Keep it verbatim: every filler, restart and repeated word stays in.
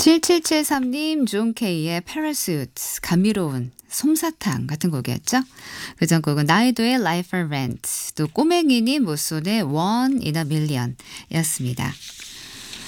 칠칠칠삼님 존케이의 Parachute 감미로운 솜사탕 같은 곡이었죠. 그전 곡은 나이도의 Life for Rent 또 꼬맹이님 모손의 One in a Million 이었습니다.